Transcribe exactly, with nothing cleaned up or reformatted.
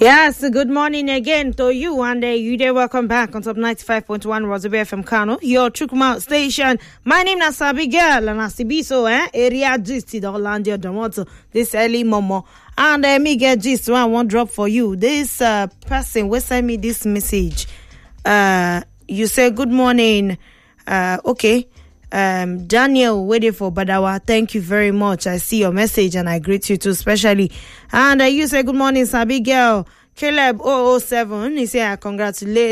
Yes, good morning again to you, and uh, you there. Welcome back on top ninety-five point one Rosabe F M Kano, your Chukma station. My name is Abigail, and Asibiso, eh? Area gist, the Orlando Domoto, this early momo. And uh, me get gist one, one drop for you. This uh, person will send me this message. Uh, you say, good morning. Uh, okay. Um, Daniel, waiting for Badawa. Thank you very much. I see your message and I greet you too, especially. And uh, you say, good morning, Abigail. Caleb oh oh seven, he say, I congratulate.